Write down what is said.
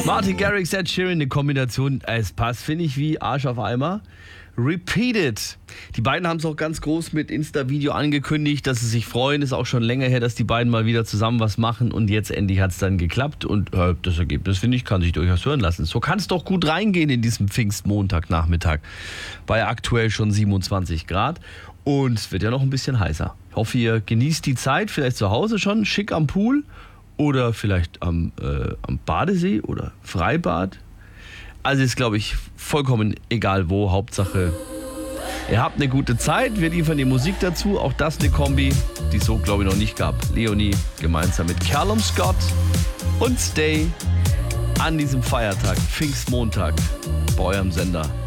Martin Garrix, Ed Sheeran, eine Kombination, es passt, finde ich, wie Arsch auf Eimer. Repeated. Die beiden haben es auch ganz groß mit Insta-Video angekündigt, dass sie sich freuen. Ist auch schon länger her, dass die beiden mal wieder zusammen was machen und jetzt endlich hat es dann geklappt und das Ergebnis, finde ich, kann sich durchaus hören lassen. So kann es doch gut reingehen in diesem Pfingstmontagnachmittag bei aktuell schon 27 Grad und es wird ja noch ein bisschen heißer. Ich hoffe, ihr genießt die Zeit, vielleicht zu Hause schon, schick am Pool oder vielleicht am Badesee oder Freibad. Also ist, glaube ich, vollkommen egal wo. Hauptsache, ihr habt eine gute Zeit. Wir liefern die Musik dazu. Auch das eine Kombi, die es so, glaube ich, noch nicht gab. Leonie gemeinsam mit Callum Scott und Stay an diesem Feiertag, Pfingstmontag, bei eurem Sender